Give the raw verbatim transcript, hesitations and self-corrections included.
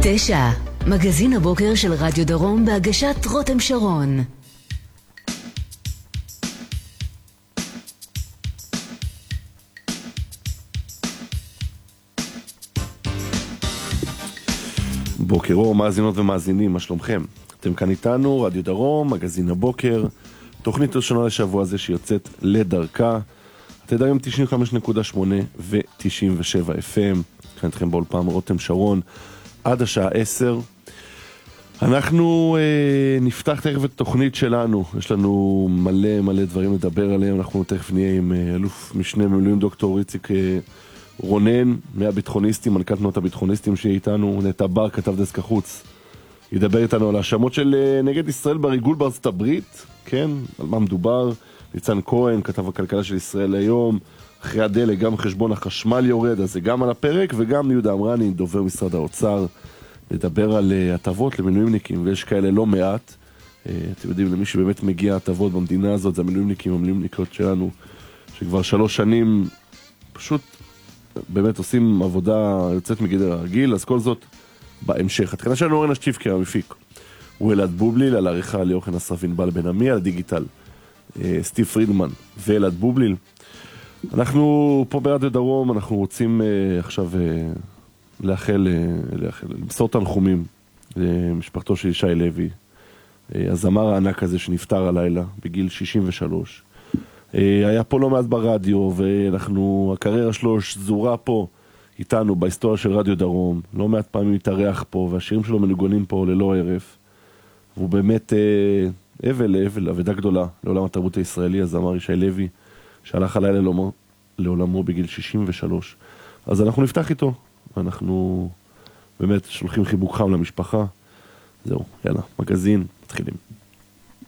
תשע, מגזין הבוקר של רדיו דרום בהגשת רותם שרון. בוקר אור, מאזינות ומאזינים, מה שלומכם? אתם כאן איתנו, רדיו דרום, מגזין הבוקר, תוכנית ראשונה לשבוע הזה שיוצאת לדרכה. התדרים תשעים וחמש נקודה שמונה ו-תשעים ושבע אף אם, כאן איתכם באולפן רותם שרון, עד השעה עשר. אנחנו אה, נפתח תכף את התוכנית שלנו, יש לנו מלא מלא דברים לדבר עליהם, אנחנו תכף נהיה עם אה, אלוף משנה במילואים דוקטור איציק אה, רונן, מהביטחוניסטים, מנכ"ל תנועת הביטחוניסטים שיהיה איתנו, נטע בר, כתב דסק החוץ, ידבר איתנו על האשמות של אה, נגד ישראל בריגול בארצות הברית, כן, על מה מדובר, ניצן כהן, כתב הכלכלה של ישראל היום, אחרי הדלק, גם חשבון החשמל יורד, אז זה גם על הפרק, וגם יהודה אמרני, דובר משרד האוצר, לדבר על הטבות למילואימניקים, ויש כאלה לא מעט. אתם יודעים, למי שבאמת מגיע הטבות במדינה הזאת, זה המילואימניקים, המילואימניקות שלנו, שכבר שלוש שנים פשוט באמת עושים עבודה יוצאת מגדר הרגיל, אז כל זאת בהמשך. התחילה שלנו אורן השטיבקר, המפיק, הוא אלעד בובליל, על העריכה ליוחן אסרף ענבל בן עמי, על הדיגיטל סטיב פרידמן ואלעד בובליל. אנחנו פה ברדיו דרום, אנחנו רוצים uh, עכשיו uh, לאחל, uh, לאחל, למסור תנחומים למשפחתו של ישי לוי, uh, הזמר הענק הזה שנפטר הלילה בגיל שישים ושלוש. Uh, היה פה לא מעט ברדיו, ואנחנו, הקריירה שלו שזורה פה איתנו בהיסטוריה של רדיו דרום, לא מעט פעמים התארח פה, והשירים שלו מנוגנים פה ללא ערף, והוא באמת uh, אבל לאבל, אבדה גדולה לעולם התרבות הישראלי, הזמר ישי לוי, שהלך הלילה לעולמו, לעולמו בגיל שישים ושלוש. אז אנחנו נפתח איתו, ואנחנו באמת שולחים חיבוק חם למשפחה. זהו, יאללה, מגזין, מתחילים.